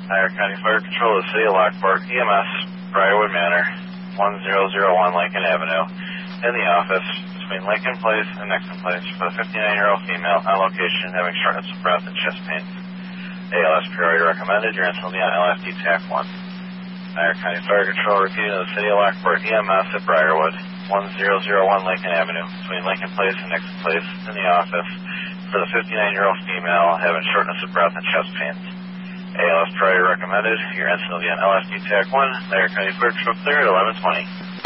Dyer County Fire Control, the City of Lockport, EMS, Briarwood Manor, 1001 Lincoln Avenue, in the office between Lincoln Place and Nixon Place for the 59-year-old female on location having shortness of breath and chest pain. ALS priority recommended. Your incident will be on LFD TAC 1. Dyer County Fire Control repeating to the City of Lockport, EMS at Briarwood, 1001 Lincoln Avenue, between Lincoln Place and Nixon Place, in the office for the 59-year-old female having shortness of breath and chest pains. ALS priority recommended. Your incident will be on LFD TAC 1. Dyer County Fire Control clear at 11:20.